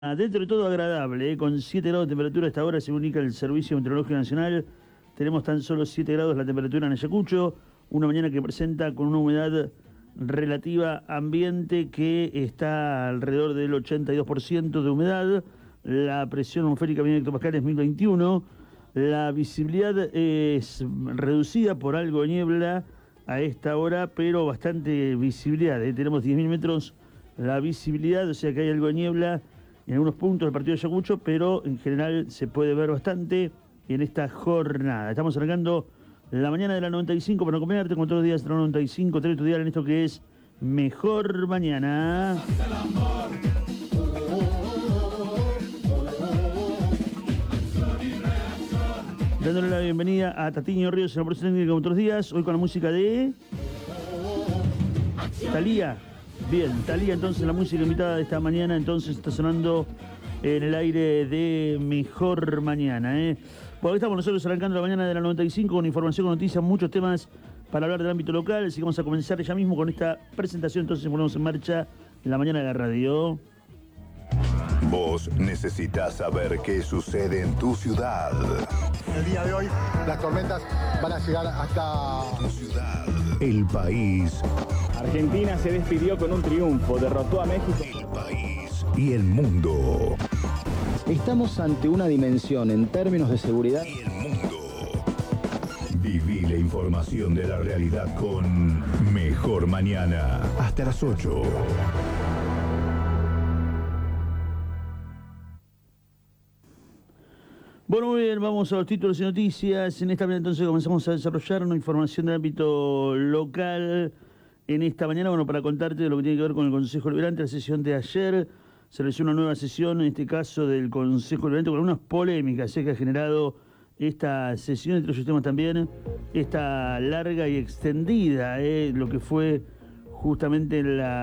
Dentro de todo agradable, con 7 grados de temperatura a esta hora, según indica el Servicio Meteorológico Nacional. Tenemos tan solo 7 grados la temperatura en Ayacucho, una mañana que presenta con una humedad relativa ambiente que está alrededor del 82% de humedad. La presión atmosférica en hectopascales es 1021. La visibilidad es reducida por algo de niebla a esta hora, pero bastante visibilidad. Tenemos 10.000 metros la visibilidad, o sea que hay algo de niebla en algunos puntos del partido de Ayacucho, pero en general se puede ver bastante en esta jornada. Estamos arrancando la mañana de la 95 para acompañarte con todos los días de la 95, tenés tu día en esto que es Mejor Mañana. Dándole la bienvenida a Tatiño Ríos en la próxima técnica como otros días, hoy con la música de Thalía. Bien, Thalía, entonces la música invitada de esta mañana, entonces está sonando en el aire de Mejor Mañana. Bueno, estamos nosotros arrancando la mañana de la 95 con información, con noticias, muchos temas para hablar del ámbito local, así que vamos a comenzar ya mismo con esta presentación, entonces ponemos en marcha la mañana de la radio. Vos necesitas saber qué sucede en tu ciudad. El día de hoy las tormentas van a llegar hasta Tu ciudad. El país. Argentina se despidió con un triunfo, derrotó a México. El país y el mundo. Estamos ante una dimensión en términos de seguridad. Y el mundo. Viví la información de la realidad con Mejor Mañana. Hasta las 8. Bueno, muy bien, vamos a los títulos y noticias. En esta mañana entonces comenzamos a desarrollar una información del ámbito local. En esta mañana, bueno, para contarte de lo que tiene que ver con el Consejo Deliberante, la sesión de ayer se realizó una nueva sesión, en este caso del Consejo Deliberante, con algunas polémicas que ha generado esta sesión, entre otros temas también, esta larga y extendida, lo que fue justamente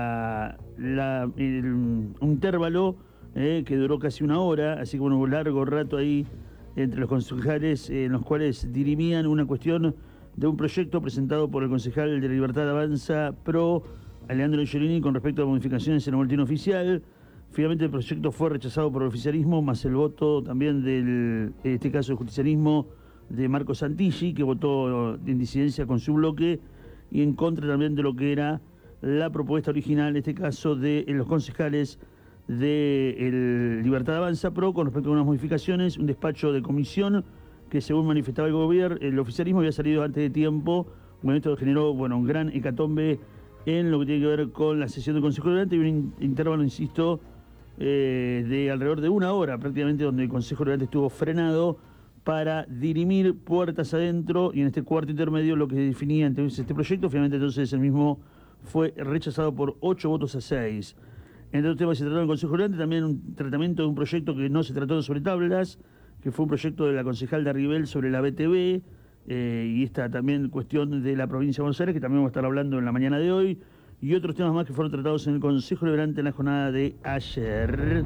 un intervalo que duró casi una hora, así que bueno, un largo rato ahí entre los concejales en los cuales dirimían una cuestión de un proyecto presentado por el concejal de la Libertad Avanza Pro, Alejandro Angelini, con respecto a modificaciones en el boletín oficial. Finalmente el proyecto fue rechazado por el oficialismo, más el voto también en este caso, el justicialismo de Marco Santilli, que votó en disidencia con su bloque, y en contra también de lo que era la propuesta original, en este caso de los concejales de Libertad Avanza Pro, con respecto a unas modificaciones, un despacho de comisión que, según manifestaba el gobierno, el oficialismo había salido antes de tiempo. Bueno, esto generó un gran hecatombe en lo que tiene que ver con la sesión del Consejo Deliberante y un intervalo, insisto, de alrededor de una hora prácticamente, donde el Consejo Deliberante estuvo frenado para dirimir puertas adentro, y en este cuarto intermedio lo que definía entonces este proyecto, finalmente entonces el mismo fue rechazado por 8 votos a 6. Entre otros temas se trató en el Consejo Deliberante también un tratamiento de un proyecto que no se trató sobre tablas, que fue un proyecto de la concejal de Arribel sobre la BTV, y esta también cuestión de la provincia de Buenos Aires, que también vamos a estar hablando en la mañana de hoy, y otros temas más que fueron tratados en el Consejo Deliberante en la jornada de ayer.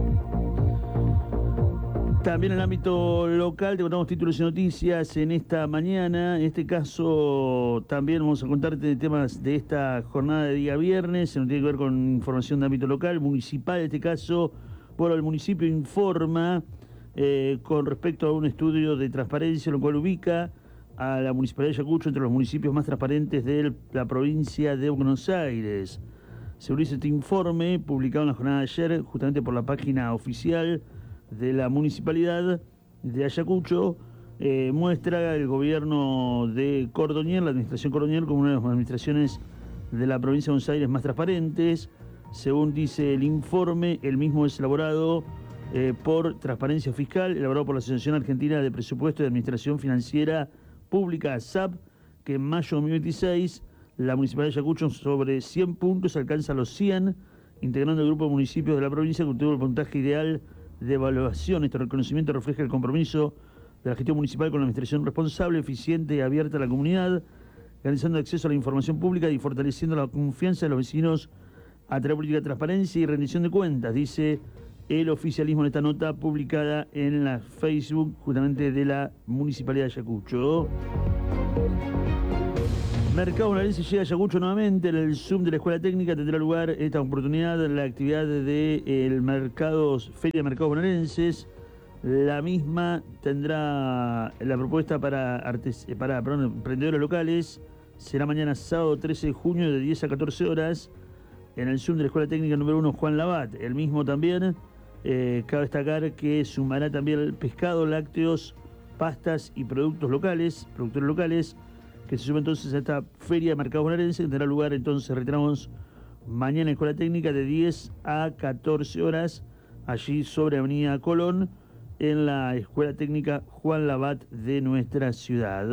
También en el ámbito local te contamos títulos y noticias en esta mañana. En este caso también vamos a contarte de temas de esta jornada de día viernes, en lo que tiene que ver con información de ámbito local, municipal en este caso. Bueno, el municipio informa con respecto a un estudio de transparencia, lo cual ubica a la Municipalidad de Ayacucho entre los municipios más transparentes de la provincia de Buenos Aires. Según dice este informe, publicado en la jornada de ayer, justamente por la página oficial de la Municipalidad de Ayacucho, muestra el gobierno de Cordonier, la administración Cordonier, como una de las administraciones de la provincia de Buenos Aires más transparentes. Según dice el informe, el mismo es elaborado por Transparencia Fiscal, elaborado por la Asociación Argentina de Presupuesto y Administración Financiera Pública, ASAP, que en mayo de 2026 la Municipalidad de Ayacucho, sobre 100 puntos, alcanza los 100, integrando el grupo de municipios de la provincia que obtuvo el puntaje ideal de evaluación. Este reconocimiento refleja el compromiso de la gestión municipal con la administración responsable, eficiente y abierta a la comunidad, garantizando acceso a la información pública y fortaleciendo la confianza de los vecinos a través de política de transparencia y rendición de cuentas, dice el oficialismo en esta nota publicada en la Facebook justamente de la Municipalidad de Ayacucho. Mercado Bonaerense llega a Ayacucho nuevamente. En el Zoom de la Escuela Técnica tendrá lugar esta oportunidad la actividad de Feria de Mercados Bonaerenses. La misma tendrá la propuesta para emprendedores locales. Será mañana sábado 13 de junio de 10 a 14 horas en el Zoom de la Escuela Técnica número 1 Juan Labat. El mismo también, cabe destacar que sumará también pescado, lácteos, pastas y productores locales, que se sube entonces a esta Feria de Mercados Bonaerense, que tendrá lugar entonces, reiteramos, mañana en Escuela Técnica de 10 a 14 horas, allí sobre Avenida Colón, en la Escuela Técnica Juan Labat de nuestra ciudad.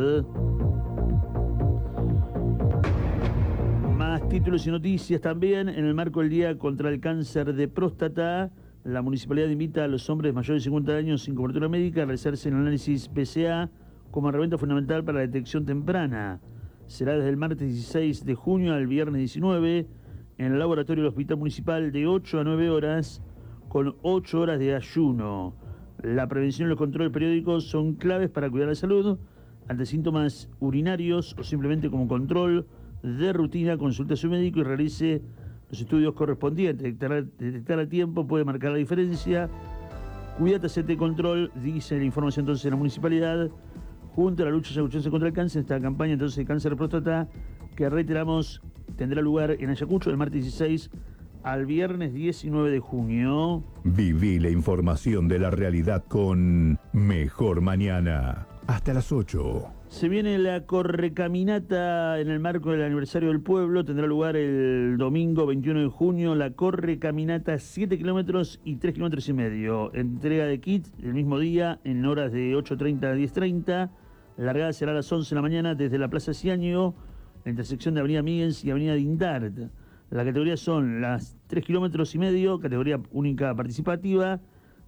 Más títulos y noticias también. En el marco del Día contra el Cáncer de Próstata, la municipalidad invita a los hombres mayores de 50 años sin cobertura médica a realizarse el análisis PSA como herramienta fundamental para la detección temprana. Será desde el martes 16 de junio al viernes 19 en el laboratorio del Hospital Municipal de 8 a 9 horas con 8 horas de ayuno. La prevención y los controles periódicos son claves para cuidar la salud. Ante síntomas urinarios o simplemente como control de rutina, consulte a su médico y realice los estudios correspondientes. Detectar a tiempo puede marcar la diferencia. Cuídate, hacete control, dice la información entonces de la municipalidad. Junto a la lucha ayacuchense contra el cáncer, esta campaña entonces de cáncer de próstata, que reiteramos, tendrá lugar en Ayacucho el martes 16 al viernes 19 de junio. Viví la información de la realidad con Mejor Mañana. Hasta las 8. Se viene la correcaminata en el marco del aniversario del pueblo. Tendrá lugar el domingo 21 de junio. La correcaminata 7 kilómetros y 3 kilómetros y medio. Entrega de kit el mismo día en horas de 8:30 a 10:30. La largada será a las 11 de la mañana desde la Plaza Ciaño, la intersección de Avenida Míguez y Avenida Dindart. Las categorías son las 3 kilómetros y medio, categoría única participativa,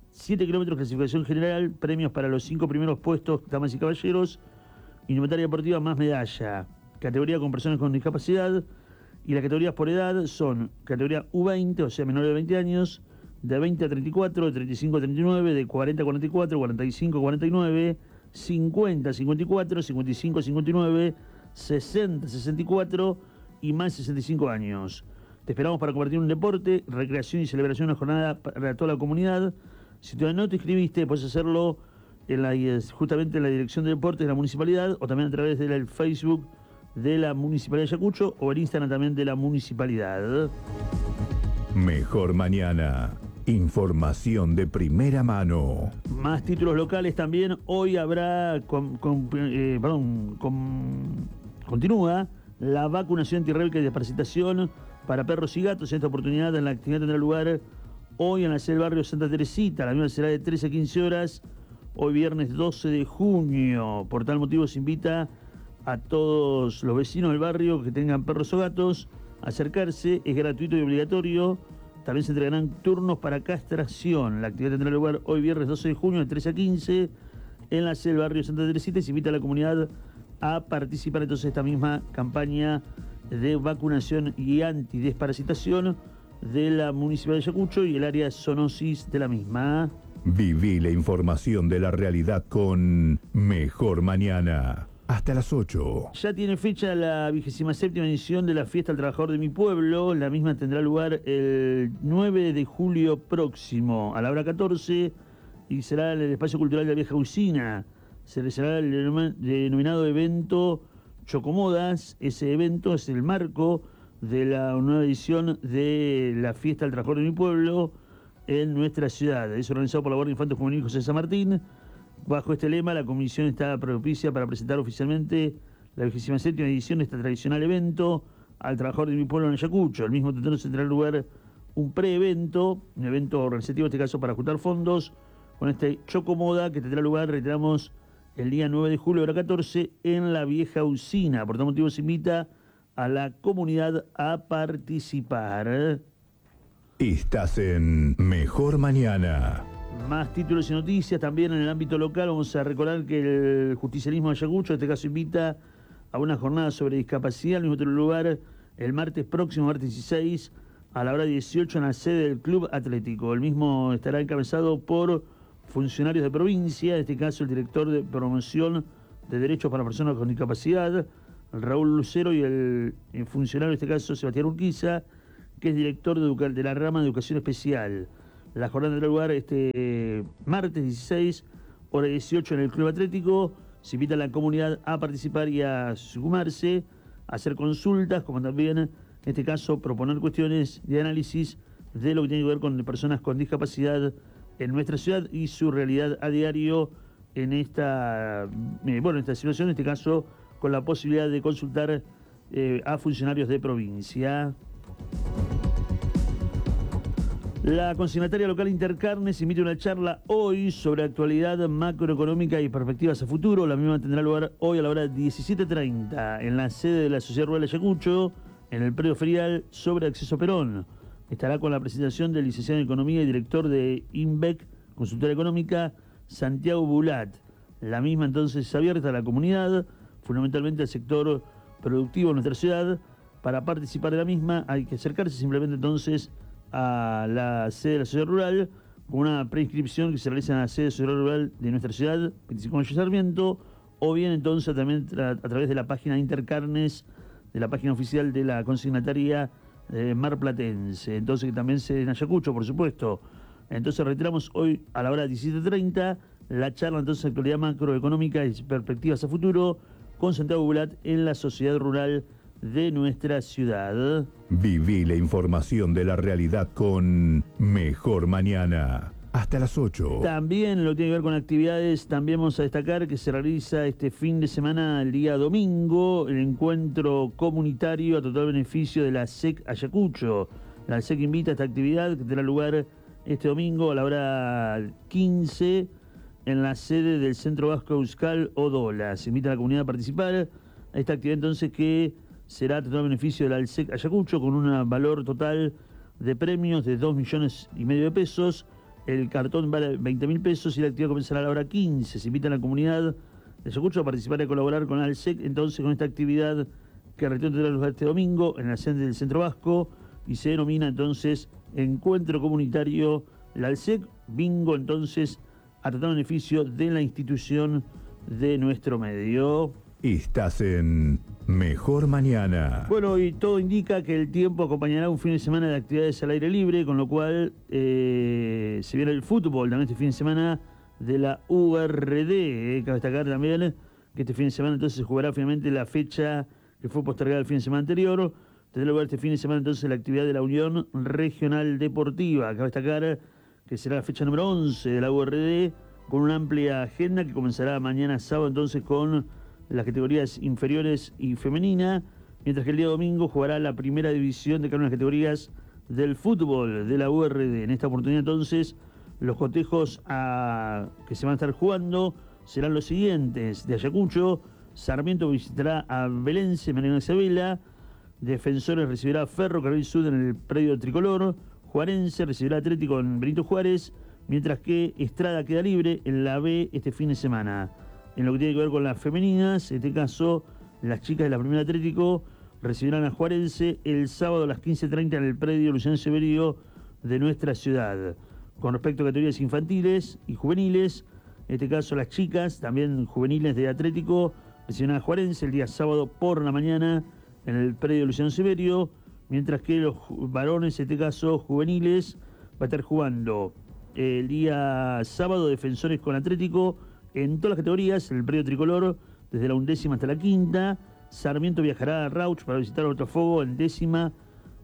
7 kilómetros clasificación general, premios para los 5 primeros puestos, damas y caballeros, indumentaria deportiva más medalla, categoría con personas con discapacidad, y las categorías por edad son categoría U20, o sea menores de 20 años, de 20 a 34, de 35 a 39, de 40 a 44, 45 a 49, 50 a 54, 55 a 59, 60 a 64 y más 65 años. Te esperamos para compartir un deporte, recreación y celebración de una jornada para toda la comunidad. Si todavía no te inscribiste, puedes hacerlo justamente en la Dirección de Deportes de la Municipalidad o también a través del Facebook de la Municipalidad de Ayacucho o el Instagram también de la Municipalidad. Mejor Mañana. Información de primera mano. Más títulos locales también. Hoy habrá, continúa la vacunación antirrábica y desparasitación para perros y gatos. En esta oportunidad, en la actividad tendrá lugar hoy en la sede del barrio Santa Teresita. La misma será de 13 a 15 horas, hoy viernes 12 de junio. Por tal motivo se invita a todos los vecinos del barrio que tengan perros o gatos a acercarse. Es gratuito y obligatorio. También se entregarán turnos para castración. La actividad tendrá lugar hoy viernes 12 de junio de 13 a 15 en la sede del barrio Santa Teresita y se invita a la comunidad a participar entonces de esta misma campaña de vacunación y antidesparasitación de la Municipalidad de Ayacucho y el área de zoonosis de la misma. Viví la información de la realidad con Mejor Mañana. Hasta las 8. Ya tiene fecha la 27ª edición de la Fiesta del Trabajador de mi Pueblo. La misma tendrá lugar el 9 de julio próximo a la hora 14 y será en el Espacio Cultural de la Vieja Usina. Se realizará el denominado evento Chocomodas. Ese evento es el marco de la nueva edición de la Fiesta del Trabajador de mi Pueblo en nuestra ciudad. Es organizado por la Guardia Infantil Juvenil José San Martín. Bajo este lema, la comisión está propicia para presentar oficialmente la 27ª edición de este tradicional evento al trabajador de mi pueblo en Ayacucho. Al mismo tiempo tendrá lugar un pre-evento, un evento organizativo en este caso para juntar fondos, con este Chocomoda que tendrá lugar, reiteramos, el día 9 de julio, hora 14, en la Vieja Usina. Por tal motivo se invita a la comunidad a participar. Estás en Mejor Mañana. Más títulos y noticias también en el ámbito local. Vamos a recordar que el justicialismo de Ayacucho, en este caso, invita a una jornada sobre discapacidad. Al mismo lugar, el martes próximo, martes 16, a la hora 18, en la sede del Club Atlético. El mismo estará encabezado por funcionarios de provincia, en este caso el director de promoción de derechos para personas con discapacidad, Raúl Lucero, y el funcionario, en este caso Sebastián Urquiza, que es director de la rama de Educación Especial. La jornada tendrá lugar este martes 16, hora 18 en el Club Atlético. Se invita a la comunidad a participar y a sumarse, a hacer consultas, como también, en este caso, proponer cuestiones de análisis de lo que tiene que ver con personas con discapacidad en nuestra ciudad y su realidad a diario en esta situación, en este caso, con la posibilidad de consultar a funcionarios de provincia. La consignataria local Intercarnes invita a una charla hoy sobre actualidad macroeconómica y perspectivas a futuro. La misma tendrá lugar hoy a la hora 17:30 en la sede de la Sociedad Rural de Ayacucho, en el predio ferial sobre Acceso Perón. Estará con la presentación del licenciado en Economía y director de INVEC, consultora económica, Santiago Bulat. La misma entonces es abierta a la comunidad, fundamentalmente al sector productivo de nuestra ciudad. Para participar de la misma hay que acercarse simplemente entonces a la sede de la Sociedad Rural con una preinscripción que se realiza en la sede de la Sociedad Rural de nuestra ciudad, 25 de Sarmiento, o bien entonces también a través de la página de Intercarnes, de la página oficial de la consignataria marplatense, entonces que también se en Ayacucho, por supuesto. Entonces reiteramos hoy a la hora 17:30 la charla entonces de actualidad macroeconómica y perspectivas a futuro con Santiago Bulat en la Sociedad Rural de nuestra ciudad. Viví la información de la realidad con Mejor Mañana. Hasta las 8. También lo que tiene que ver con actividades, también vamos a destacar que se realiza este fin de semana, el día domingo, el encuentro comunitario a total beneficio de la SEC Ayacucho. La SEC invita a esta actividad que tendrá lugar este domingo a la hora 15 en la sede del Centro Vasco Euskal Odola. Se invita a la comunidad a participar a esta actividad entonces que será a total beneficio de la SEC Ayacucho con un valor total de premios de 2,5 millones de pesos. El cartón vale 20.000 pesos y la actividad comenzará a la hora 15. Se invita a la comunidad de Ayacucho a participar y a colaborar con ALSEC, entonces con esta actividad que tendrá lugar este domingo en la sede del Centro Vasco y se denomina entonces Encuentro Comunitario la ALSEC, bingo entonces a total beneficio de la institución de nuestro medio. Estás en Mejor Mañana. Bueno, y todo indica que el tiempo acompañará un fin de semana de actividades al aire libre, con lo cual se viene el fútbol también este fin de semana de la URD. Cabe destacar también que este fin de semana entonces se jugará finalmente la fecha que fue postergada el fin de semana anterior. Tendrá lugar este fin de semana entonces la actividad de la Unión Regional Deportiva. Cabe destacar que será la fecha número 11 de la URD, con una amplia agenda que comenzará mañana sábado entonces con las categorías inferiores y femenina, mientras que el día domingo jugará la primera división de cada una de las categorías del fútbol de la URD. En esta oportunidad entonces los cotejos que se van a estar jugando serán los siguientes: de Ayacucho, Sarmiento visitará a Belense, Mariana Isabela, Defensores recibirá a Ferrocarril Sud en el predio tricolor, Juarense recibirá a Atlético en Benito Juárez, mientras que Estrada queda libre en la B este fin de semana. En lo que tiene que ver con las femeninas, en este caso, las chicas de la Primera Atlético recibirán a Juarense el sábado a las 15:30 en el predio Luciano Severio de nuestra ciudad. Con respecto a categorías infantiles y juveniles, en este caso las chicas, también juveniles de Atlético, recibirán a Juarense el día sábado por la mañana en el predio Luciano Severio, mientras que los varones, en este caso juveniles, va a estar jugando el día sábado Defensores con Atlético en todas las categorías, en el predio tricolor, desde la 11ª hasta la 5ª. Sarmiento viajará a Rauch para visitar Botafogo en 10ª,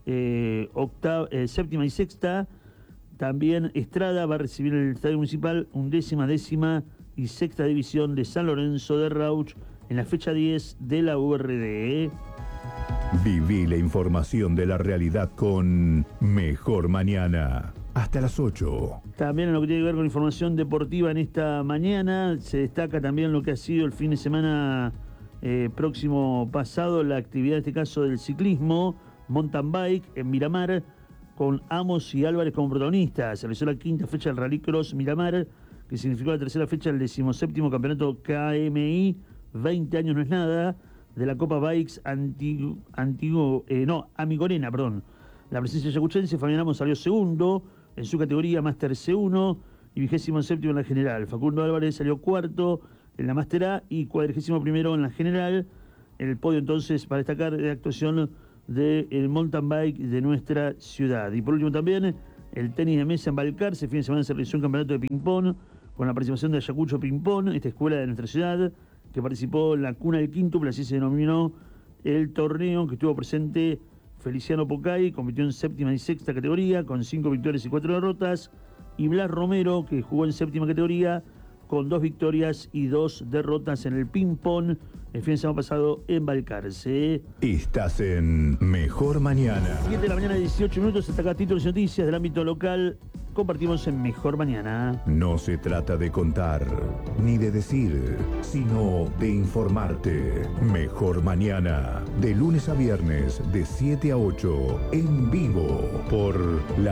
7ª y 6ª. También Estrada va a recibir en el Estadio Municipal 11ª, 10ª y 6ª división de San Lorenzo de Rauch en la fecha 10 de la URD. Viví la información de la realidad con Mejor Mañana. Hasta las 8. También en lo que tiene que ver con información deportiva en esta mañana, se destaca también lo que ha sido el fin de semana próximo pasado, la actividad en este caso del ciclismo, mountain bike en Miramar, con Amos y Álvarez como protagonistas. Se realizó la 5ª fecha del Rally Cross Miramar, que significó la 3ª fecha del 17º campeonato KMI, 20 años no es nada, de la Copa Bikes Amigorena, perdón. La presencia yacuchense, Fabián Amos salió segundo en su categoría Master C1 y 27º en la general. Facundo Álvarez salió cuarto en la Master A y 41º en la general. el podio entonces para destacar la actuación del mountain bike de nuestra ciudad. Y por último también el tenis de mesa en Balcarce. Fin de semana se realizó un campeonato de ping-pong con la participación de Ayacucho Ping-Pong, esta escuela de nuestra ciudad, que participó en la cuna del quíntuple, así se denominó el torneo, que estuvo presente Feliciano Pocay, compitió en séptima y sexta categoría, con 5 victorias y 4 derrotas, y Blas Romero, que jugó en séptima categoría, con 2 victorias y 2 derrotas en el ping-pong, el fin de semana pasado en Balcarce. Estás en Mejor Mañana. 7 de la mañana, 18 minutos, hasta acá títulos y noticias del ámbito local. Compartimos en Mejor Mañana. No se trata de contar, ni de decir, sino de informarte. Mejor Mañana, de lunes a viernes, de 7 a 8, en vivo, por la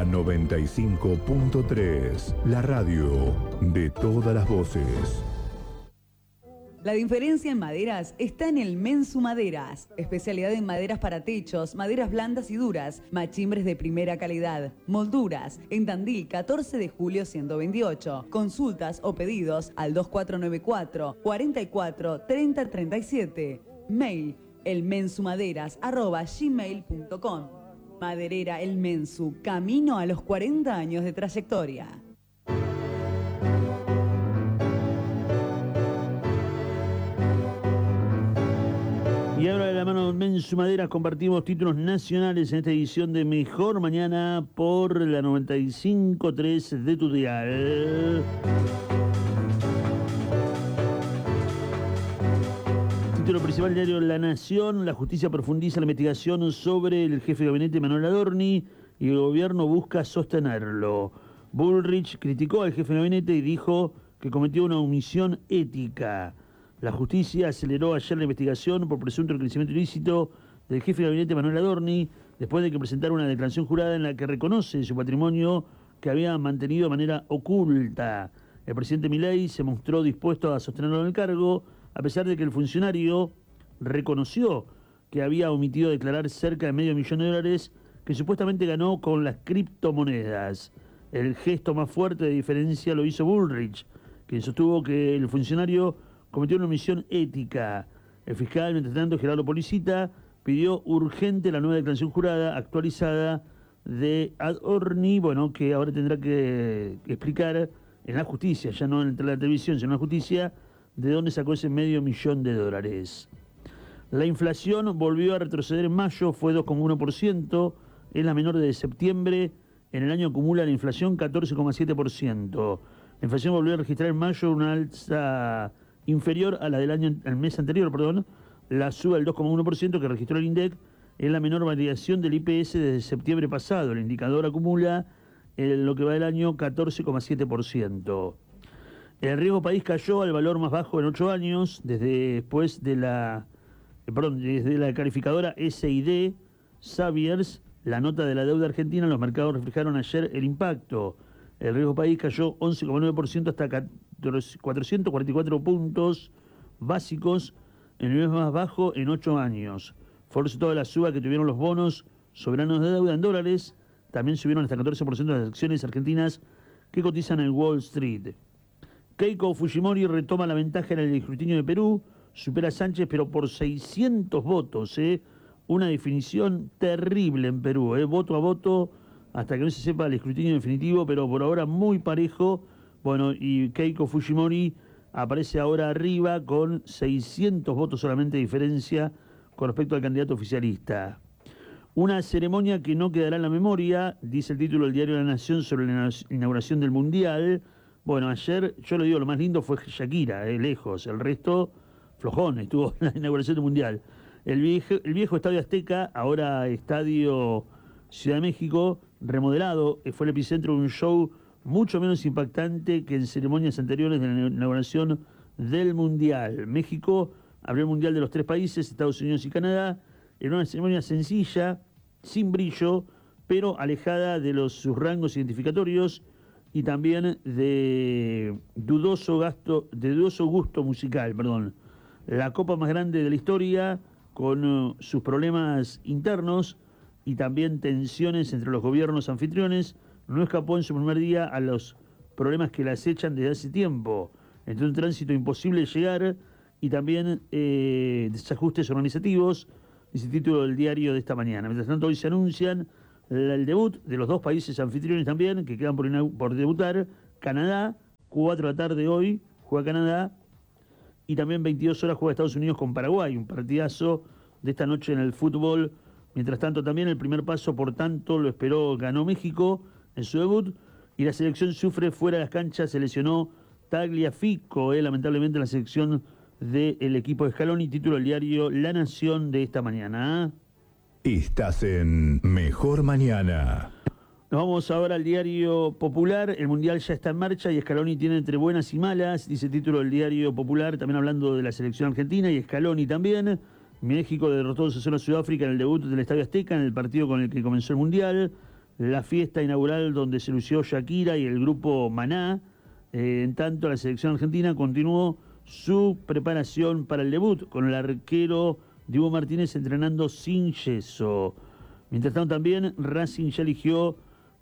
95.3, la radio de todas las voces. La diferencia en maderas está en el Mensu Maderas, especialidad en maderas para techos, maderas blandas y duras, machimbres de primera calidad, molduras, en Tandil 14 de julio 128. Consultas o pedidos al 2494 44 30 37. Mail elmensumaderas@gmail.com. Maderera El Mensu, camino a los 40 años de trayectoria. Y ahora de la mano de Mensu Maderas compartimos títulos nacionales en esta edición de Mejor Mañana por la 95.3 de tu dial. Título principal del diario La Nación: la justicia profundiza la investigación sobre el jefe de gabinete Manuel Adorni y el gobierno busca sostenerlo. Bullrich criticó al jefe de gabinete y dijo que cometió una omisión ética. La justicia aceleró ayer la investigación por presunto crecimiento ilícito del jefe de gabinete Manuel Adorni, después de que presentara una declaración jurada en la que reconoce su patrimonio que había mantenido de manera oculta. El presidente Milei se mostró dispuesto a sostenerlo en el cargo, a pesar de que el funcionario reconoció que había omitido declarar cerca de $500,000 que supuestamente ganó con las criptomonedas. El gesto más fuerte de diferencia lo hizo Bullrich, quien sostuvo que el funcionario cometió una omisión ética. El fiscal, mientras tanto, Gerardo Policita, pidió urgente la nueva declaración jurada actualizada de Adorni, bueno, que ahora tendrá que explicar en la justicia, ya no en la televisión, sino en la justicia, de dónde sacó ese $500,000. La inflación volvió a retroceder en mayo, fue 2,1%, es la menor desde septiembre. En el año acumula la inflación 14,7%. La inflación volvió a registrar en mayo una alza inferior a la del mes anterior, la suba del 2,1% que registró el INDEC es la menor variación del IPS desde septiembre pasado. El indicador acumula en lo que va del año 14,7%. El riesgo país cayó al valor más bajo en 8 años, desde la calificadora SID Saviers, la nota de la deuda argentina. Los mercados reflejaron ayer el impacto. El riesgo país cayó 11,9% hasta 444 puntos básicos, en el mes más bajo en 8 años. Fue resultado de la suba que tuvieron los bonos soberanos de deuda en dólares. También subieron hasta 14% las acciones argentinas que cotizan en Wall Street. Keiko Fujimori retoma la ventaja en el escrutinio de Perú, supera a Sánchez pero por 600 votos, una definición terrible en Perú, voto a voto, hasta que no se sepa el escrutinio definitivo, pero por ahora muy parejo. Bueno, y Keiko Fujimori aparece ahora arriba con 600 votos solamente de diferencia con respecto al candidato oficialista. Una ceremonia que no quedará en la memoria, dice el título del diario La Nación sobre la inauguración del Mundial. Bueno, ayer, yo lo digo, lo más lindo fue Shakira, lejos, el resto flojón, estuvo en la inauguración del Mundial. El viejo Estadio Azteca, ahora Estadio Ciudad de México, remodelado, fue el epicentro de un show mucho menos impactante que en ceremonias anteriores de la inauguración del Mundial. México abrió el Mundial de los 3 países, Estados Unidos y Canadá, en una ceremonia sencilla, sin brillo, pero alejada de sus rangos identificatorios y también de dudoso gusto musical, La copa más grande de la historia, con sus problemas internos y también tensiones entre los gobiernos anfitriones, no escapó en su primer día a los problemas que la acechan desde hace tiempo, entre un tránsito imposible de llegar, y también desajustes organizativos, dice el título del diario de esta mañana. Mientras tanto, hoy se anuncian el debut de los dos países anfitriones también, que quedan por debutar. Canadá, 4 de la tarde hoy, juega Canadá, y también 22 horas juega Estados Unidos con Paraguay, un partidazo de esta noche en el fútbol. Mientras tanto, también el primer paso, por tanto, lo esperó, ganó México en su debut, y la selección sufre fuera de las canchas, se lesionó Tagliafico, lamentablemente, en la selección del equipo de Scaloni, título del diario La Nación de esta mañana. Estás en Mejor Mañana. Nos vamos ahora al diario Popular. El Mundial ya está en marcha y Scaloni tiene entre buenas y malas, dice el título del diario Popular, también hablando de la selección argentina y Scaloni también. México derrotó 2-0 a Sudáfrica en el debut del Estadio Azteca, en el partido con el que comenzó el Mundial. La fiesta inaugural donde se lució Shakira y el grupo Maná. En tanto, la selección argentina continuó su preparación para el debut, con el arquero Dibu Martínez entrenando sin yeso. Mientras tanto, también Racing ya eligió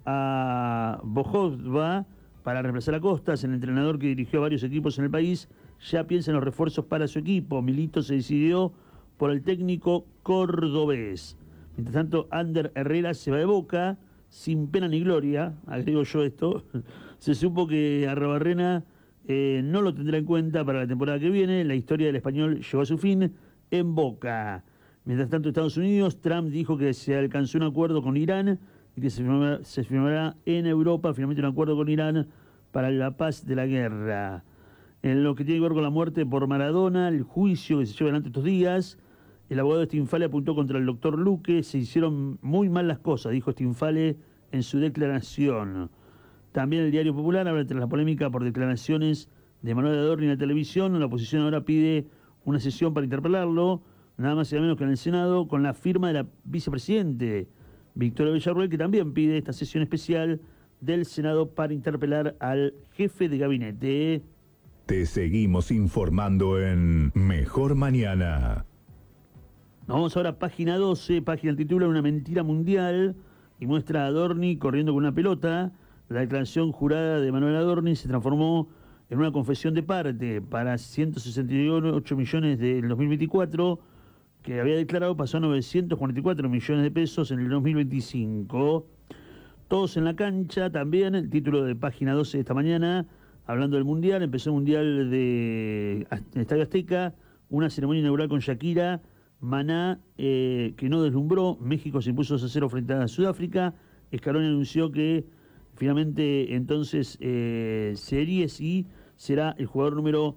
a Bojova para reemplazar a Costas, el entrenador que dirigió a varios equipos en el país. Ya piensa en los refuerzos para su equipo. Milito se decidió por el técnico cordobés. Mientras tanto, Ander Herrera se va de Boca, sin pena ni gloria, agrego yo esto. Se supo que Arrobarrena no lo tendrá en cuenta para la temporada que viene. La historia del español llegó a su fin en Boca. Mientras tanto, Estados Unidos, Trump dijo que se alcanzó un acuerdo con Irán y que se firmará en Europa finalmente un acuerdo con Irán para la paz de la guerra. En lo que tiene que ver con la muerte por Maradona, el juicio que se lleva adelante estos días, el abogado de Stinfale apuntó contra el doctor Luque. Se hicieron muy mal las cosas, dijo Stinfale en su declaración. También el diario Popular habla tras la polémica por declaraciones de Manuel Adorni en la televisión. La oposición ahora pide una sesión para interpelarlo, nada más y nada menos que en el Senado, con la firma de la vicepresidente Victoria Villarruel, que también pide esta sesión especial del Senado para interpelar al jefe de gabinete. Te seguimos informando en Mejor Mañana. Nos vamos ahora a página 12, página titula Una mentira mundial, y muestra a Adorni corriendo con una pelota. La declaración jurada de Manuel Adorni se transformó en una confesión de parte para 168 millones del 2024, que había declarado pasó a 944 millones de pesos en el 2025. Todos en la cancha también, el título de página 12 de esta mañana, hablando del Mundial. Empezó el Mundial de Estadio Azteca, una ceremonia inaugural con Shakira, Maná, que no deslumbró. México se impuso 2-0 frente a Sudáfrica. Scaloni anunció que finalmente entonces Series y será el jugador número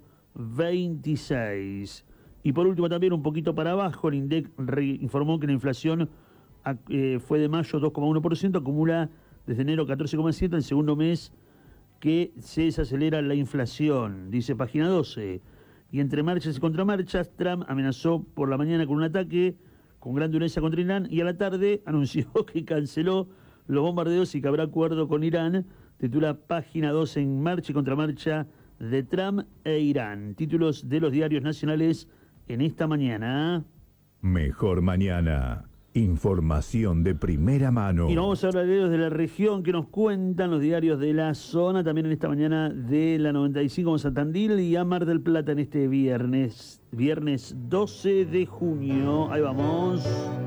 26. Y por último también un poquito para abajo, el INDEC informó que la inflación fue de mayo 2,1%, acumula desde enero 14,7%, el segundo mes que se desacelera la inflación, dice página 12. Y entre marchas y contramarchas, Trump amenazó por la mañana con un ataque con gran dureza contra Irán y a la tarde anunció que canceló los bombardeos y que habrá acuerdo con Irán. Titula página 12 en marcha y contramarcha de Trump e Irán. Títulos de los diarios nacionales en esta mañana. Mejor Mañana. Información de primera mano. Y nos vamos a hablar de diarios de la región que nos cuentan los diarios de la zona. También en esta mañana de la 95 vamos a Tandil y a Mar del Plata en este viernes 12 de junio. Ahí vamos.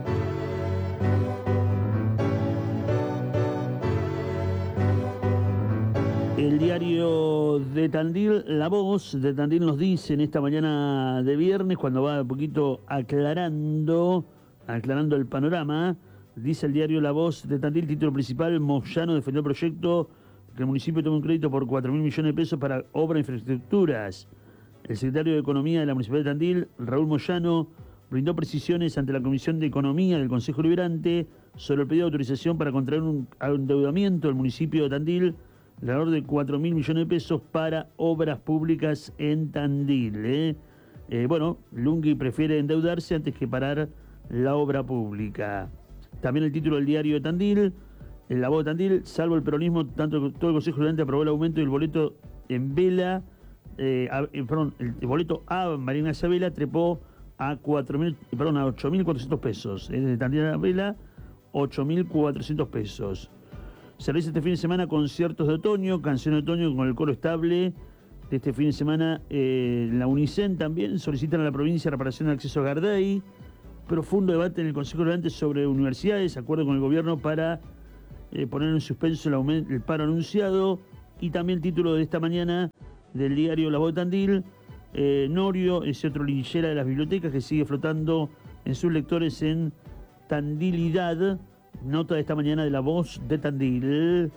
El diario de Tandil, La Voz de Tandil, nos dice en esta mañana de viernes, cuando va un poquito aclarando el panorama, dice el diario La Voz de Tandil, título principal: Moyano defendió el proyecto que el municipio tome un crédito por 4.000 millones de pesos para obras e infraestructuras. El secretario de Economía de la Municipalidad de Tandil, Raúl Moyano, brindó precisiones ante la Comisión de Economía del Consejo Liberante sobre el pedido de autorización para contraer un endeudamiento del municipio de Tandil alrededor de 4.000 millones de pesos para obras públicas en Tandil. Bueno, Lungui prefiere endeudarse antes que parar la obra pública. También el título del diario de Tandil, La Voz de Tandil: salvo el peronismo, todo el Consejo Liberante aprobó el aumento del boleto en vela, el boleto A Marina Isabela trepó a 8.400 pesos. De Tandil a Vela, 8.400 pesos. Se realiza este fin de semana conciertos de otoño, canción de otoño con el coro estable de este fin de semana. La UNICEN también solicitan a la provincia reparación del acceso a Garday. Profundo debate en el Consejo Deliberante sobre universidades, acuerdo con el gobierno para poner en suspenso el paro anunciado. Y también el título de esta mañana del diario La Voz de Tandil, Norio, ese otro linchera de las bibliotecas que sigue flotando en sus lectores en Tandilidad. Nota de esta mañana de La Voz de Tandil.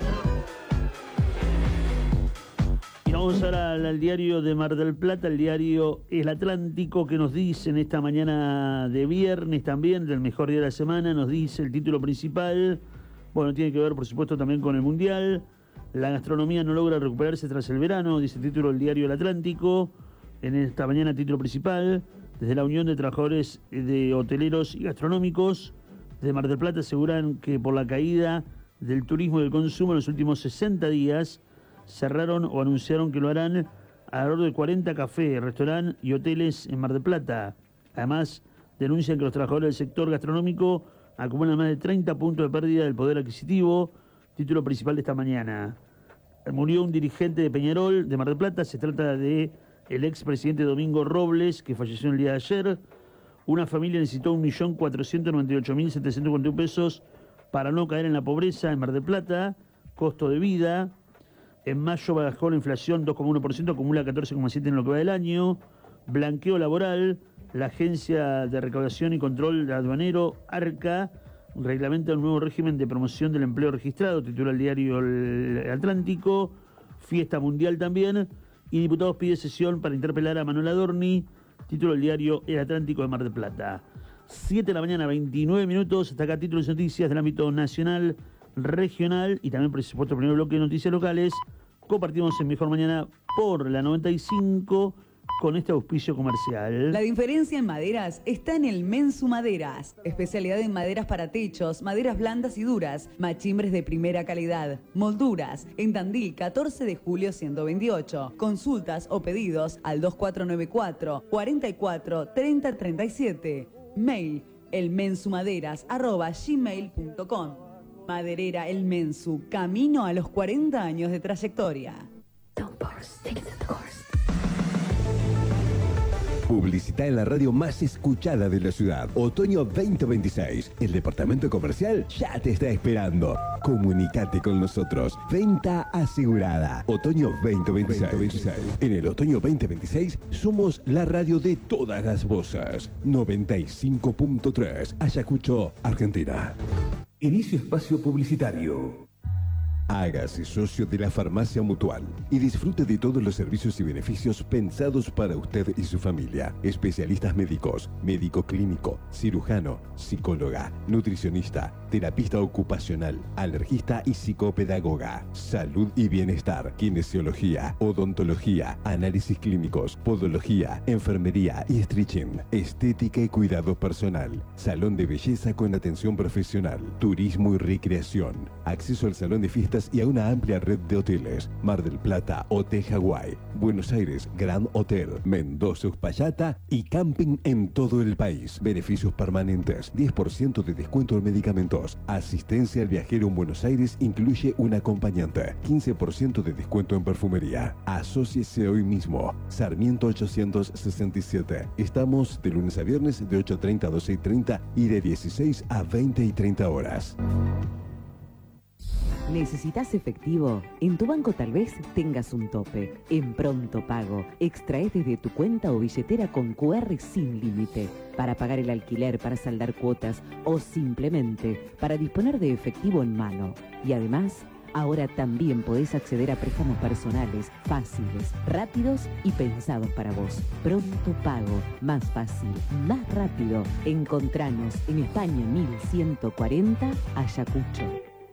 Y vamos ahora al diario de Mar del Plata, el diario El Atlántico, que nos dice en esta mañana de viernes también, del mejor día de la semana, nos dice el título principal. Bueno, tiene que ver por supuesto también con el Mundial. La gastronomía no logra recuperarse tras el verano, dice el título del diario El Atlántico. En esta mañana, título principal, desde la Unión de Trabajadores de Hoteleros y Gastronómicos de Mar del Plata aseguran que por la caída del turismo y del consumo en los últimos 60 días cerraron o anunciaron que lo harán alrededor de 40 cafés, restaurantes y hoteles en Mar del Plata. Además, denuncian que los trabajadores del sector gastronómico acumulan más de 30 puntos de pérdida del poder adquisitivo. Título principal de esta mañana. Murió un dirigente de Peñarol, de Mar del Plata. Se trata de el expresidente Domingo Robles, que falleció el día de ayer. Una familia necesitó 1.498.741 pesos para no caer en la pobreza en Mar del Plata. Costo de vida. En mayo bajó la inflación 2,1%, acumula 14,7% en lo que va del año. Blanqueo laboral. La Agencia de Recaudación y Control Aduanero, ARCA, reglamenta un nuevo régimen de promoción del empleo registrado, titula el diario El Atlántico. Fiesta mundial también. Y diputados pide sesión para interpelar a Manuel Adorni, título el diario El Atlántico de Mar del Plata. 7 de la mañana, 29 minutos. Hasta acá títulos de noticias del ámbito nacional, regional y también, por supuesto, el primer bloque de noticias locales. Compartimos en Mejor Mañana por la 95 con este auspicio comercial. La diferencia en maderas está en el Mensu Maderas. Especialidad en maderas para techos, maderas blandas y duras, machimbres de primera calidad, molduras. En Tandil, 14 de julio 128. Consultas o pedidos al 2494 44 30 37. Mail elmensumaderas@gmail.com. Maderera El Mensu, camino a los 40 años de trayectoria. Publicita en la radio más escuchada de la ciudad. Otoño 2026. El departamento comercial ya te está esperando. Comunicate con nosotros. Venta asegurada. Otoño 2026. En el otoño 2026 somos la radio de todas las voces. 95.3. Ayacucho, Argentina. Inicio espacio publicitario. Hágase socio de la Farmacia Mutual y disfrute de todos los servicios y beneficios pensados para usted y su familia. Especialistas médicos, médico clínico, cirujano, psicóloga, nutricionista, terapista ocupacional, alergista y psicopedagoga. Salud y bienestar, kinesiología, odontología, análisis clínicos, podología, enfermería y stretching, estética y cuidado personal, salón de belleza con atención profesional, turismo y recreación, acceso al salón de fiestas y a una amplia red de hoteles. Mar del Plata, Hotel Hawái, Buenos Aires, Grand Hotel, Mendoza, Uspallata y camping en todo el país. Beneficios permanentes, 10% de descuento en medicamentos. Asistencia al viajero en Buenos Aires incluye un acompañante. 15% de descuento en perfumería. Asóciese hoy mismo. Sarmiento 867. Estamos de lunes a viernes de 8:30 a 12:30 y de 16 a 20 y 30 horas. ¿Necesitas efectivo? En tu banco tal vez tengas un tope. En Pronto Pago, extraes desde tu cuenta o billetera con QR sin límite para pagar el alquiler, para saldar cuotas o simplemente para disponer de efectivo en mano. Y además, ahora también podés acceder a préstamos personales, fáciles, rápidos y pensados para vos. Pronto Pago, más fácil, más rápido. Encontranos en España 1140, Ayacucho.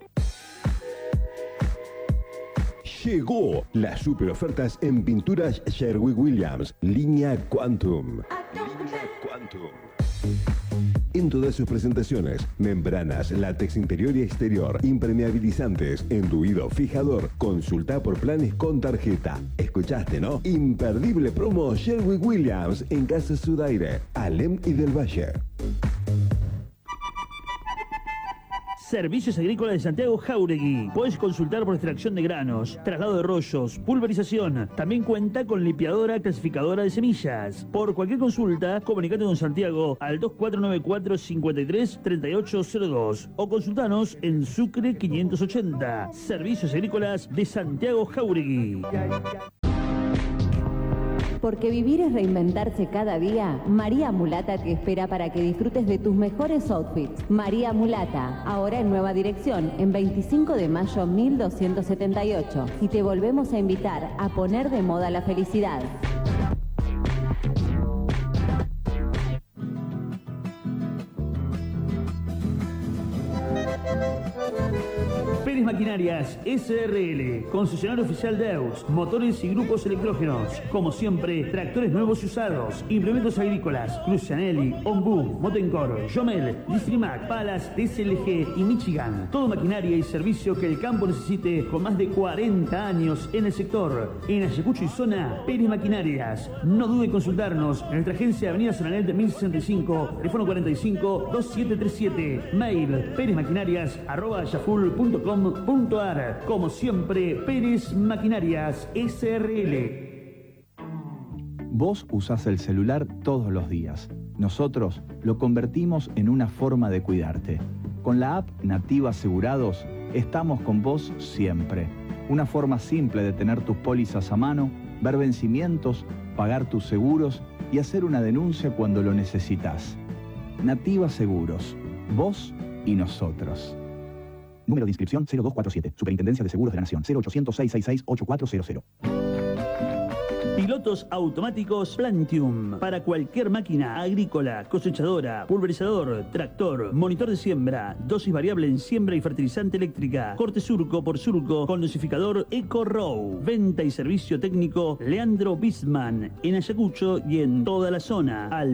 Llegó las super ofertas en pinturas Sherwin-Williams, línea Quantum. En todas sus presentaciones, membranas, látex interior y exterior, impermeabilizantes, enduido, fijador. Consulta por planes con tarjeta. ¿Escuchaste, no? Imperdible promo Sherwin-Williams en Casa Sudaire, Alem y del Valle. Servicios Agrícolas de Santiago Jáuregui. Puedes consultar por extracción de granos, traslado de rollos, pulverización. También cuenta con limpiadora clasificadora de semillas. Por cualquier consulta, comunicate con Santiago al 2494 53 3802 o consultanos en Sucre 580. Servicios Agrícolas de Santiago Jáuregui. Porque vivir es reinventarse cada día, María Mulata te espera para que disfrutes de tus mejores outfits. María Mulata, ahora en nueva dirección, en 25 de mayo 1278. Y te volvemos a invitar a poner de moda la felicidad. Pérez Maquinarias SRL, concesionario oficial de EUS, motores y grupos electrógenos. Como siempre, tractores nuevos y usados, implementos agrícolas, Crucianelli, Ombu, Motencor, Jomel, Distrimac, Palas, DSLG y Michigan. Todo maquinaria y servicio que el campo necesite con más de 40 años en el sector. En Ayacucho y zona, Pérez Maquinarias. No dude en consultarnos en nuestra agencia Avenida Zonanel de 1065, teléfono 45-2737, mail perezmaquinarias@yaful.com.ar. Como siempre, Pérez Maquinarias SRL. Vos usás el celular todos los días. Nosotros lo convertimos en una forma de cuidarte. Con la app Nativa Asegurados, estamos con vos siempre. Una forma simple de tener tus pólizas a mano, ver vencimientos, pagar tus seguros y hacer una denuncia cuando lo necesitas. Nativa Seguros. Vos y nosotros. Número de inscripción 0247. Superintendencia de Seguros de la Nación. 0800-666-8400. Pilotos automáticos Plantium. Para cualquier máquina agrícola, cosechadora, pulverizador, tractor, monitor de siembra, dosis variable en siembra y fertilizante eléctrica, corte surco por surco con dosificador EcoRow. Venta y servicio técnico Leandro Bisman. En Ayacucho y en toda la zona. Al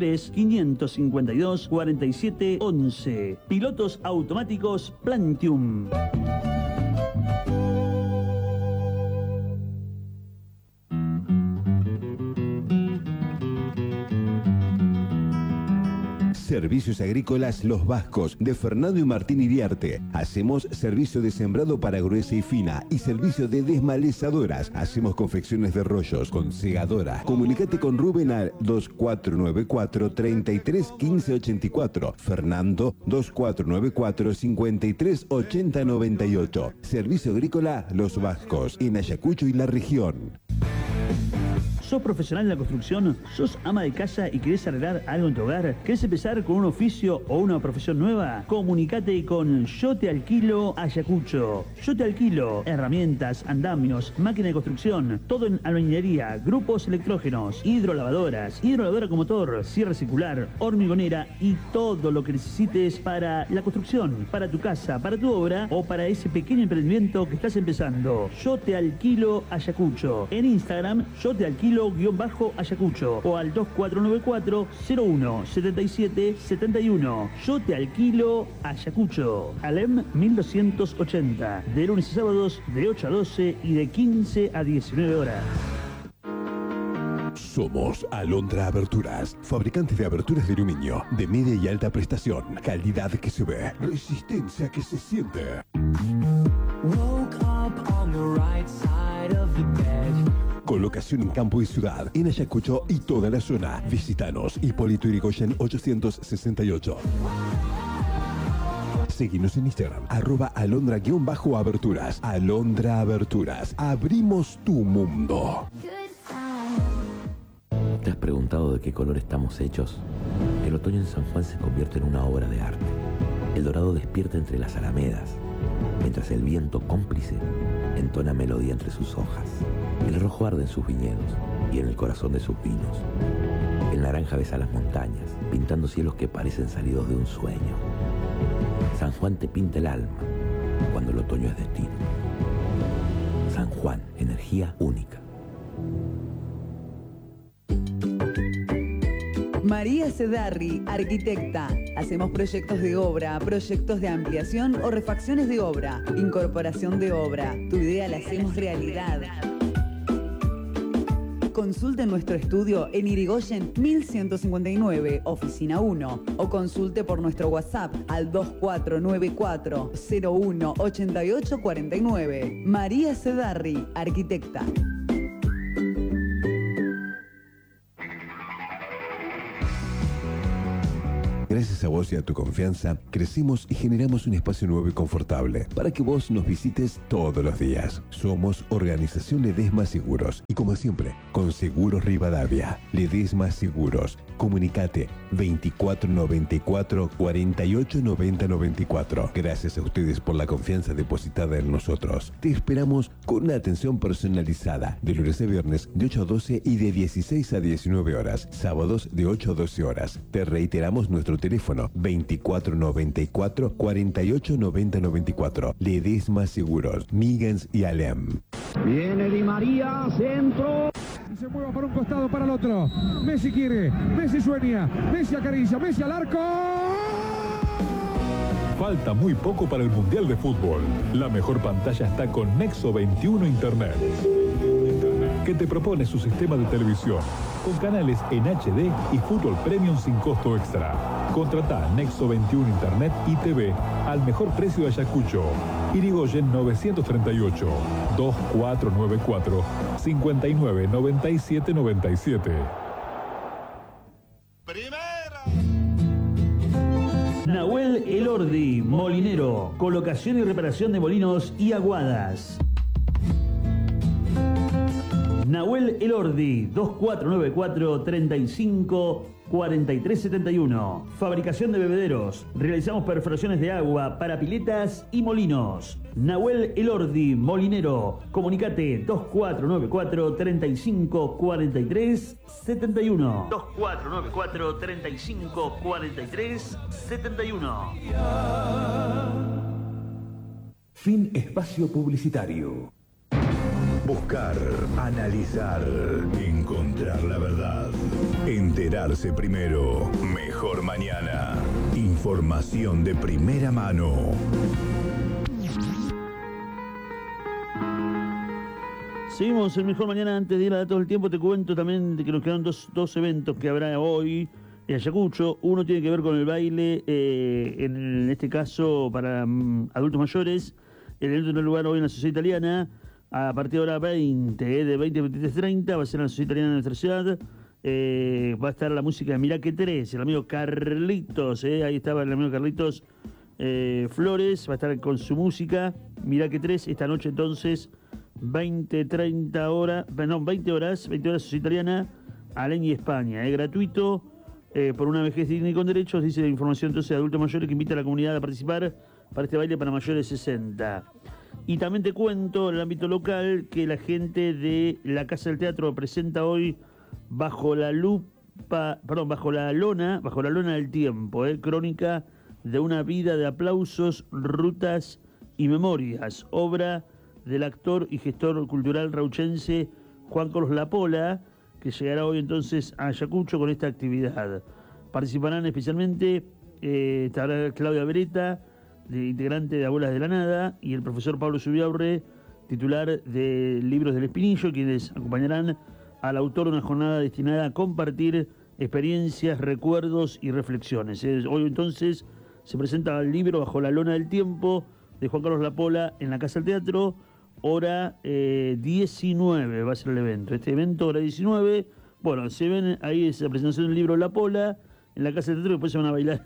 223-552-4711. Pilotos automáticos Plantium. Servicios Agrícolas Los Vascos, de Fernando y Martín Iriarte. Hacemos servicio de sembrado para gruesa y fina y servicio de desmalezadoras. Hacemos confecciones de rollos con segadora. Comunicate con Rubén al 2494 33 15 84. Fernando 2494 53 80 98. Servicio Agrícola Los Vascos, en Ayacucho y la región. ¿Sos profesional en la construcción? ¿Sos ama de casa y querés arreglar algo en tu hogar? ¿Querés empezar con un oficio o una profesión nueva? Comunicate con Yo Te Alquilo Ayacucho. Yo Te Alquilo herramientas, andamios, máquina de construcción, todo en albañilería, grupos electrógenos, hidrolavadora con motor, cierre circular, hormigonera y todo lo que necesites para la construcción, para tu casa, para tu obra o para ese pequeño emprendimiento que estás empezando. Yo Te Alquilo Ayacucho. En Instagram, Yo Te Alquilo _Ayacucho o al 2494 01 77 71. Yo Te Alquilo Ayacucho. Alem 1280. De lunes y sábados de 8 a 12 y de 15 a 19 horas. Somos Alondra Aberturas, fabricantes de aberturas de aluminio, de media y alta prestación, calidad que se ve, resistencia que se siente. Colocación en campo y ciudad, en Ayacucho y toda la zona. Visítanos, Hipólito Yrigoyen 868. Seguinos en Instagram, @alondra_aberturas. Alondra Aberturas. Abrimos tu mundo. ¿Te has preguntado de qué color estamos hechos? El otoño en San Juan se convierte en una obra de arte. El dorado despierta entre las alamedas, mientras el viento cómplice entona melodía entre sus hojas. El rojo arde en sus viñedos y en el corazón de sus vinos. El naranja besa las montañas, pintando cielos que parecen salidos de un sueño. San Juan te pinta el alma cuando el otoño es destino. San Juan, energía única. María Cedarri, arquitecta. Hacemos proyectos de obra, proyectos de ampliación o refacciones de obra, incorporación de obra. Tu idea la hacemos realidad. consulte nuestro estudio en Irigoyen 1159, oficina 1, o consulte por nuestro WhatsApp al 2494 01 88 49. María Cedarri, arquitecta. Gracias a vos y a tu confianza, crecimos y generamos un espacio nuevo y confortable para que vos nos visites todos los días. Somos Organización Ledesma Seguros y como siempre, con Seguros Rivadavia. Ledesma Seguros. Comunicate 2494 48 90 94. Gracias a ustedes por la confianza depositada en nosotros. Te esperamos con una atención personalizada de lunes a viernes de 8 a 12 y de 16 a 19 horas. Sábados de 8 a 12 horas. Te reiteramos nuestro teléfono 2494 48 90 94. Ledesma Seguros, Miguens y Alem. Viene Di María, centro. Y se mueva para un costado, para el otro. Messi quiere, Messi sueña, Messi acaricia, Messi al arco. Falta muy poco para el Mundial de Fútbol. La mejor pantalla está con Nexo 21 Internet, que te propone su sistema de televisión, con canales en HD y fútbol premium sin costo extra. Contratá Nexo 21 Internet y TV al mejor precio de Ayacucho. Irigoyen 938 2494 59 97 97. Nahuel Elordi, molinero, colocación y reparación de molinos y aguadas. Nahuel Elordi, 2494 35 4371. Fabricación de bebederos. Realizamos perforaciones de agua para piletas y molinos. Nahuel Elordi, molinero. Comunicate 2494 35 43 71. 2494 35 43 71. Fin espacio publicitario. Buscar, analizar, encontrar la verdad. Enterarse primero, mejor mañana. Información de primera mano. Seguimos el mejor mañana. Antes de ir a datos del tiempo, te cuento también de que nos quedan dos eventos que habrá hoy en Ayacucho. Uno tiene que ver con el baile, en este caso para adultos mayores. El evento tiene lugar hoy en la Sociedad Italiana. A partir de hora 20, de 20 a 23:30, va a ser en la Sociedad Italiana de nuestra ciudad. Va a estar la música de Miraque 3, el amigo Carlitos, ahí estaba el amigo Carlitos Flores, va a estar con su música. Miraque 3, esta noche entonces, 20 horas, Sociedad Italiana, Aleña, España. Es gratuito, por una vejez digna y con derechos, dice la información entonces de adultos mayores que invita a la comunidad a participar para este baile para mayores de 60. Y también te cuento en el ámbito local que la gente de la Casa del Teatro presenta hoy bajo la lona del tiempo, crónica de una vida de aplausos, rutas y memorias, obra del actor y gestor cultural rauchense Juan Carlos Lapola, que llegará hoy entonces a Ayacucho con esta actividad. Participarán especialmente estará Claudia Beretta, integrante de Abuelas de la Nada, y el profesor Pablo Subiaurre, titular de Libros del Espinillo, quienes acompañarán al autor de una jornada destinada a compartir experiencias, recuerdos y reflexiones. Hoy entonces se presenta el libro Bajo la lona del tiempo de Juan Carlos Lapola en la Casa del Teatro, hora 19 va a ser el evento. Este evento, hora 19, bueno, se ven ahí esa presentación del libro Lapola en la Casa del Teatro y después se van a bailar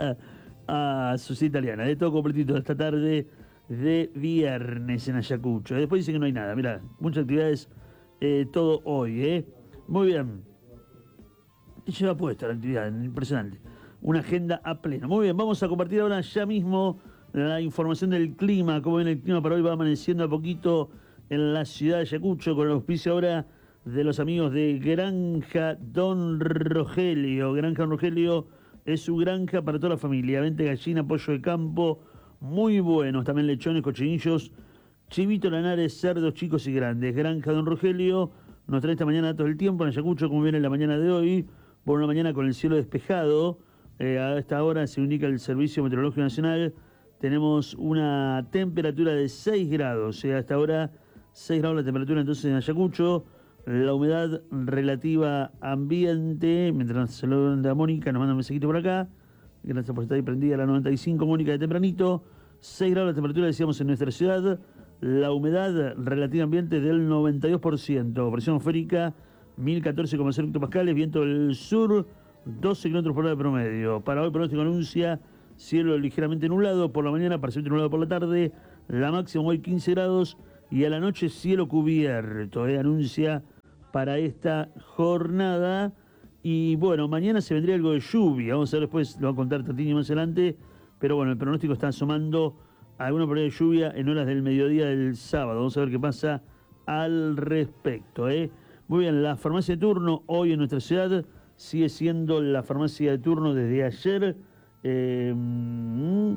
a Sociedad Italiana, de todo completito esta tarde de viernes en Ayacucho. Después dicen que no hay nada, mirá, muchas actividades, todo hoy, Muy bien. ¿Qué lleva puesta la actividad? Impresionante. Una agenda a pleno. Muy bien, vamos a compartir ahora ya mismo la información del clima. Como ven, el clima para hoy va amaneciendo a poquito en la ciudad de Ayacucho, con el auspicio ahora de los amigos de Granja Don Rogelio. Granja Don Rogelio es su granja para toda la familia. Vente gallina, pollo de campo, muy buenos. También lechones, cochinillos, chivito, lanares, cerdos chicos y grandes. Granja Don Rogelio nos trae esta mañana todo el tiempo en Ayacucho, como viene la mañana de hoy. Por una mañana con el cielo despejado. A esta hora se indica el Servicio Meteorológico Nacional. Tenemos una temperatura de 6 grados. A esta hora 6 grados la temperatura entonces en Ayacucho. la humedad relativa ambiente, mientras nos saluda Mónica, nos manda un mensajito por acá. Gracias por estar ahí prendida la 95, Mónica de tempranito. 6 grados de temperatura, decíamos, en nuestra ciudad. La humedad relativa ambiente del 92%. Presión atmosférica 1014,0 hectopascales. Viento del sur 12 km por hora de promedio. Para hoy pronóstico anuncia cielo ligeramente nublado por la mañana, parcialmente nublado por la tarde. La máxima hoy 15 grados y a la noche cielo cubierto. Anuncia para esta jornada. Y bueno, mañana se vendría algo de lluvia. Vamos a ver después, lo va a contar Tatini más adelante. Pero bueno, el pronóstico está asomando alguna probabilidad de lluvia en horas del mediodía del sábado. Vamos a ver qué pasa al respecto. Muy bien, la farmacia de turno hoy en nuestra ciudad sigue siendo la farmacia de turno desde ayer. Dime un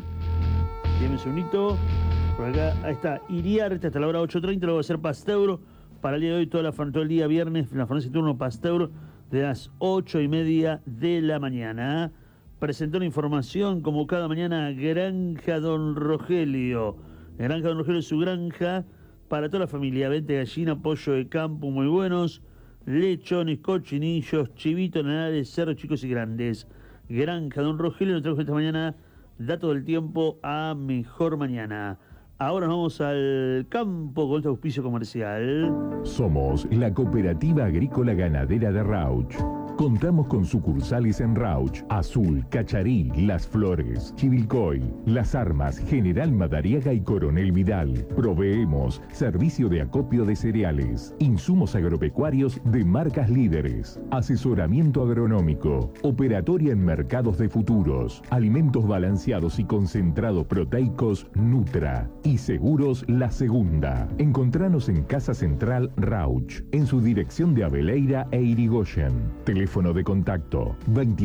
segundito. Por acá, ahí está, Iriarte hasta la hora 8:30, luego va a ser Pasteur. Para el día de hoy, todo el día viernes, la farmacia de turno Pasteur de las 8:30 de la mañana. Presentó la información, como cada mañana, Granja Don Rogelio. Granja Don Rogelio es su granja para toda la familia. Vente gallina, pollo de campo muy buenos, lechones, cochinillos, chivitos, nanales, cerros chicos y grandes. Granja Don Rogelio nos trajo esta mañana datos del tiempo a Mejor Mañana. Ahora nos vamos al campo con este auspicio comercial. Somos la Cooperativa Agrícola Ganadera de Rauch. Contamos con sucursales en Rauch, Azul, Cacharí, Las Flores, Chivilcoy, Las Armas, General Madariaga y Coronel Vidal. Proveemos servicio de acopio de cereales, insumos agropecuarios de marcas líderes, asesoramiento agronómico, operatoria en mercados de futuros, alimentos balanceados y concentrados proteicos Nutra y seguros La Segunda. Encontranos en Casa Central Rauch, en su dirección de Abeleira e Irigoyen. Teléfono de contacto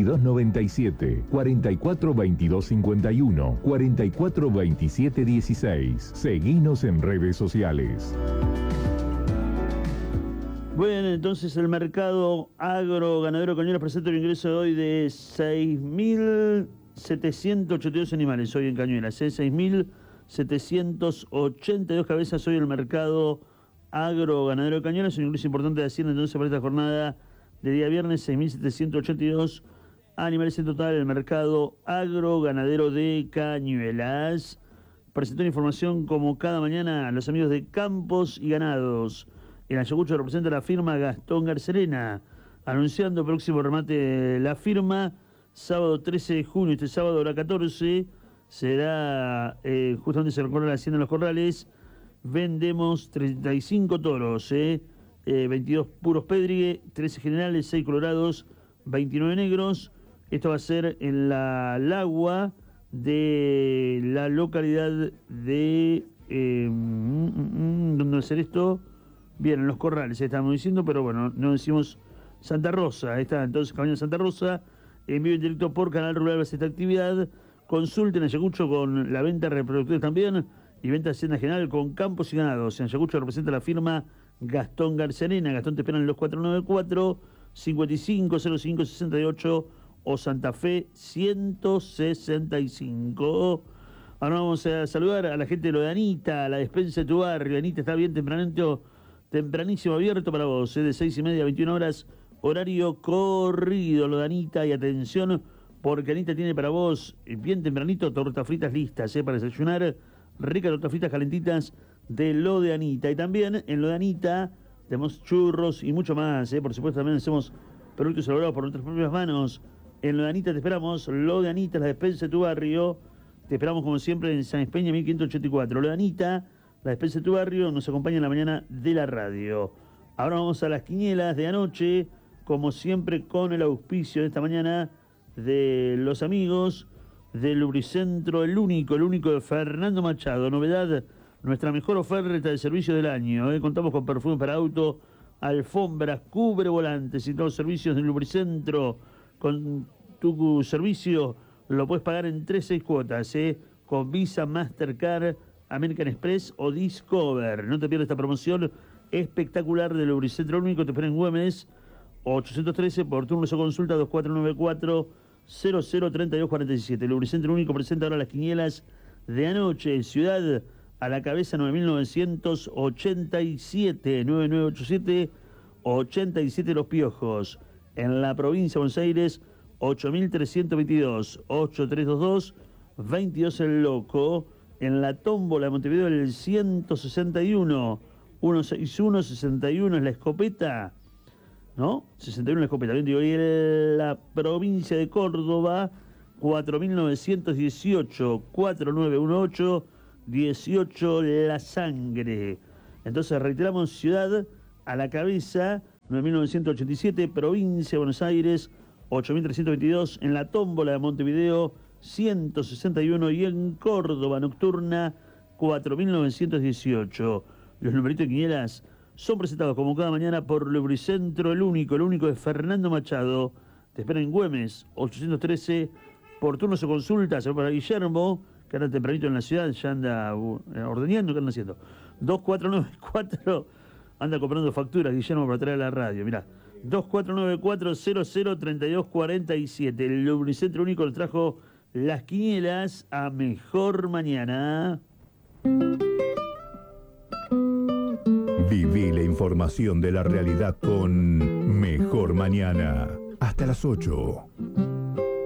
2297 44 22 51 44 27 16. Seguinos en redes sociales. Bueno, entonces el mercado agro ganadero Cañuelas presenta el ingreso de hoy de 6.782 animales hoy en Cañuelas. 6.782 cabezas hoy en el mercado agro ganadero de Cañuelas. Un ingreso importante de Hacienda entonces para esta jornada de día viernes. 6.782 animales en total en el mercado agro ganadero de Cañuelas. Presentó información como cada mañana a los amigos de Campos y Ganados. En Ayacucho representa la firma Gastón Garcerena, anunciando próximo remate de la firma, sábado 13 de junio, este sábado hora 14, será, justamente se recorre la Hacienda de los Corrales, vendemos 35 toros, 22 puros Pedrigue, 13 generales, 6 colorados, 29 negros. Esto va a ser en la Lagua de la localidad de... ¿dónde va a ser esto? Bien, en los Corrales, estamos diciendo, pero bueno, no decimos Santa Rosa. Está entonces Cabaña Santa Rosa, en vivo en directo por Canal Rural va a ser esta actividad. Consulten Ayacucho con la venta de reproductores también y venta de Hacienda General con Campos y Ganados. En Ayacucho representa la firma Gastón Garcerena. Gastón te esperan en los 494-550568 o Santa Fe 165. Ahora vamos a saludar a la gente de lo de Anita, la despensa de tu barrio. Anita está bien tempranísimo abierto para vos, de 6:30 a 21 horas, horario corrido, lo de Anita. Y atención, porque Anita tiene para vos, bien tempranito, tortas fritas listas, para desayunar, ricas tortas fritas calentitas de lo de Anita. Y también en lo de Anita tenemos churros y mucho más, por supuesto también hacemos productos elaborados por nuestras propias manos. En lo de Anita te esperamos, lo de Anita, la despensa de tu barrio, te esperamos como siempre en San Espeña 1584, lo de Anita, la despensa de tu barrio, nos acompaña en la mañana de la radio. Ahora vamos a las quinielas de anoche, como siempre con el auspicio de esta mañana de los amigos del Lubricentro, el único de Fernando Machado. Novedad, nuestra mejor oferta de servicio del año. Contamos con perfume para auto, alfombras, cubre volantes y todos los servicios del Lubricentro. Con tu servicio lo puedes pagar en 3-6 cuotas, con Visa, Mastercard, American Express o Discover. No te pierdas esta promoción espectacular del Lubricentro único. Te espera en Güemes 813 por turnos o consulta 2494-003247. El Lubricentro único presenta ahora las quinielas de anoche. Ciudad a la cabeza 9.987, 9987 87 Los Piojos. En la provincia de Buenos Aires, 8322, 8322, 22 El Loco. En la tómbola de Montevideo, el 161, 161, 61 es la escopeta, ¿no? 61 la escopeta, bien digo. Y en la provincia de Córdoba, 4918, 4918, 18 La Sangre. Entonces reiteramos, ciudad a la cabeza, 9987, provincia de Buenos Aires, 8322, en la tómbola de Montevideo, 161, y en Córdoba nocturna, 4918. Los numeritos de quinielas son presentados como cada mañana por Lubricentro, el único de Fernando Machado. Te espera en Güemes, 813, por turnos o consultas. Se va para Guillermo, que anda tempranito en la ciudad, ya anda ordeñando. ¿Qué anda haciendo? 2494, anda comprando facturas, Guillermo, para traer a la radio. Mirá, 2494-003247. El Lubricentro único le trajo las quinielas a Mejor Mañana. Viví la información de la realidad con Mejor Mañana. Hasta las 8.